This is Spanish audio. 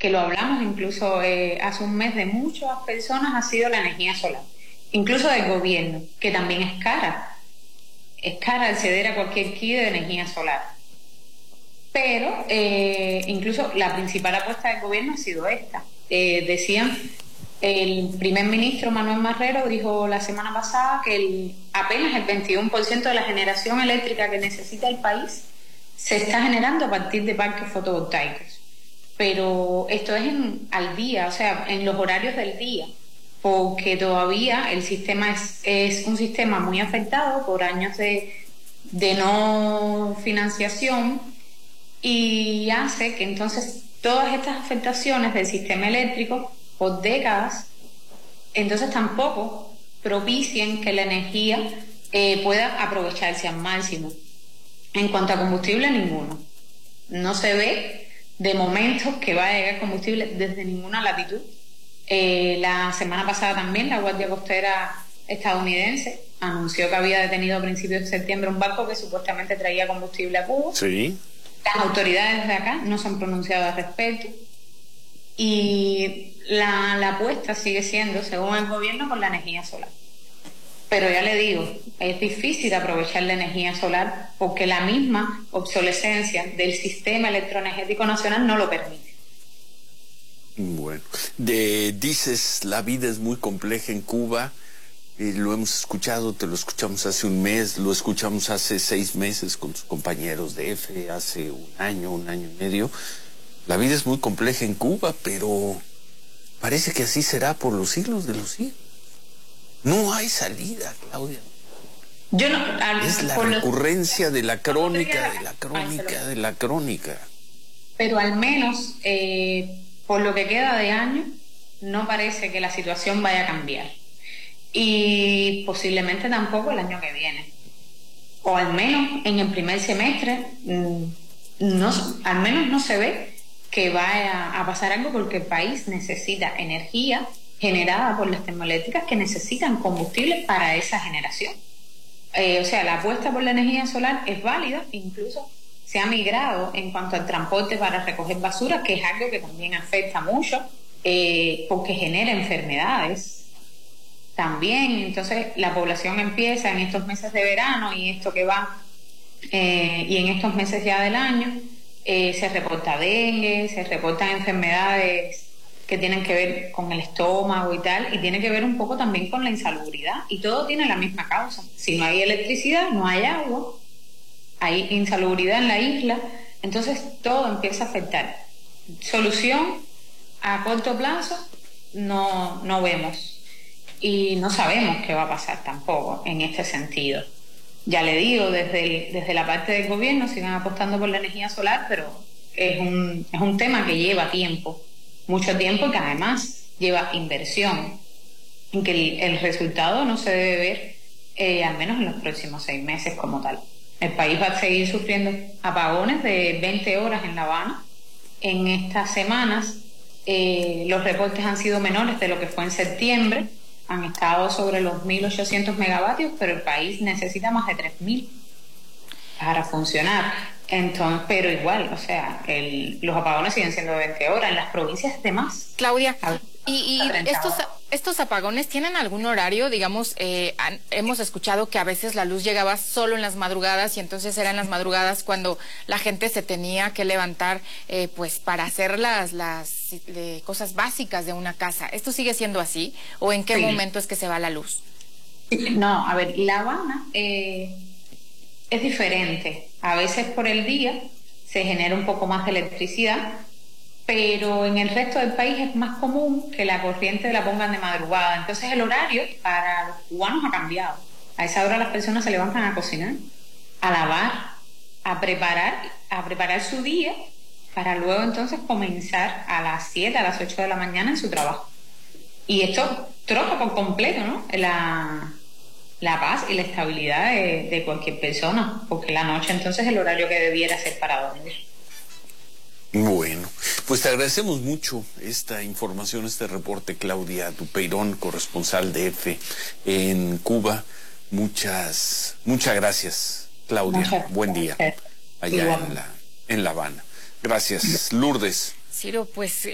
que lo hablamos incluso hace un mes de muchas personas, ha sido la energía solar, incluso del gobierno, que también es cara. Es cara acceder a cualquier kit de energía solar. Pero incluso la principal apuesta del gobierno ha sido esta. Decían, el primer ministro Manuel Marrero dijo la semana pasada que apenas el 21% de la generación eléctrica que necesita el país se está generando a partir de parques fotovoltaicos. Pero esto es al día, o sea, en los horarios del día, porque todavía el sistema es un sistema muy afectado por años de no financiación, y hace que entonces todas estas afectaciones del sistema eléctrico por décadas, entonces tampoco propicien que la energía pueda aprovecharse al máximo. En cuanto a combustible, ninguno. No se ve de momento que va a llegar combustible desde ninguna latitud. La semana pasada también la Guardia Costera estadounidense anunció que había detenido a principios de septiembre un barco que supuestamente traía combustible a Cuba. Sí. Las autoridades de acá no se han pronunciado al respecto, y la apuesta sigue siendo, según el gobierno, por la energía solar. Pero ya le digo, es difícil aprovechar la energía solar porque la misma obsolescencia del sistema electroenergético nacional no lo permite. Bueno, dices, la vida es muy compleja en Cuba. Lo hemos escuchado, te lo escuchamos hace un mes, lo escuchamos hace 6 meses con tus compañeros de EFE, hace un año y medio. La vida es muy compleja en Cuba, pero parece que así será por los siglos de los siglos. No hay salida, Claudia. Es la recurrencia de la crónica, de la crónica. Pero al menos, por lo que queda de año, no parece que la situación vaya a cambiar. Y posiblemente tampoco el año que viene. O al menos en el primer semestre, al menos no se ve que vaya a pasar algo, porque el país necesita energía generada por las termoeléctricas que necesitan combustible para esa generación. O sea, la apuesta por la energía solar es válida, incluso se ha migrado en cuanto al transporte para recoger basura, que es algo que también afecta mucho, porque genera enfermedades también. Entonces la población empieza en estos meses de verano y esto que va, y en estos meses ya del año, se reporta dengue, se reportan enfermedades que tienen que ver con el estómago y tal, y tiene que ver un poco también con la insalubridad, y todo tiene la misma causa. Si no hay electricidad, no hay agua, hay insalubridad en la isla, entonces todo empieza a afectar. Solución a corto plazo no vemos, y no sabemos qué va a pasar tampoco en este sentido. Ya le digo, desde la parte del gobierno siguen apostando por la energía solar, pero es un tema que lleva tiempo, mucho tiempo, que además lleva inversión, en que el resultado no se debe ver al menos en los próximos 6 meses como tal. El país va a seguir sufriendo apagones de 20 horas en La Habana. En estas semanas los reportes han sido menores de lo que fue en septiembre, han estado sobre los 1.800 megavatios, pero el país necesita más de 3.000 para funcionar. Entonces, pero igual, o sea, los apagones siguen siendo de 20 horas, en las provincias de más. Claudia, ¿y estos apagones tienen algún horario? Digamos, hemos escuchado que a veces la luz llegaba solo en las madrugadas, y entonces eran las madrugadas cuando la gente se tenía que levantar pues para hacer las cosas básicas de una casa. ¿Esto sigue siendo así? ¿O en qué momento es que se va la luz? No, a ver, La Habana es diferente. A veces por el día se genera un poco más de electricidad, pero en el resto del país es más común que la corriente la pongan de madrugada. Entonces el horario para los cubanos ha cambiado. A esa hora las personas se levantan a cocinar, a lavar, a preparar su día, para luego entonces comenzar a las 7, a las 8 de la mañana en su trabajo. Y esto troca por completo, ¿no?, la paz y la estabilidad de cualquier persona, porque la noche entonces es el horario que debiera ser para dormir. Bueno, pues te agradecemos mucho esta información, este reporte, Claudia Dupeirón, corresponsal de EFE en Cuba. Muchas gracias, Claudia. Buen día allá en La Habana. Gracias, Lourdes. Ciro, pues